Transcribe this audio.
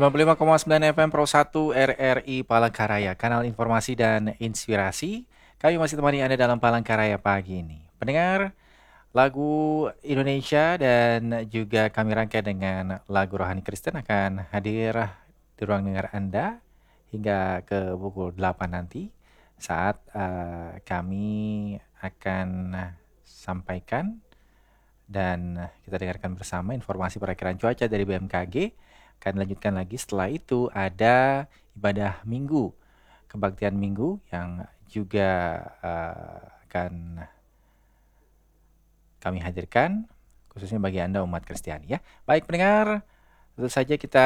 95,9 FM Pro 1 RRI Palangkaraya, kanal informasi dan inspirasi. Kami masih temani Anda dalam Palangkaraya pagi ini. Pendengar, lagu Indonesia dan juga kami rangkai dengan lagu rohani Kristen akan hadir di ruang dengar Anda hingga ke pukul 8 nanti saat kami akan sampaikan dan kita dengarkan bersama informasi perakiraan cuaca dari BMKG. Akan dilanjutkan lagi setelah itu ada ibadah minggu, kebaktian minggu yang juga akan kami hadirkan khususnya bagi Anda umat Kristiani ya. Baik pendengar, tentu saja kita